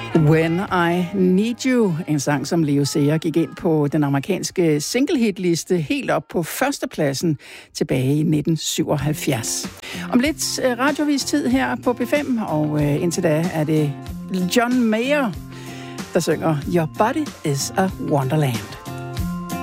When I Need You, en sang, som Leo Sayer gik ind på den amerikanske singlehitliste helt op på førstepladsen tilbage i 1977. Om lidt radiovis tid her på P5, og indtil da er det John Mayer, der synger Your Body is a Wonderland.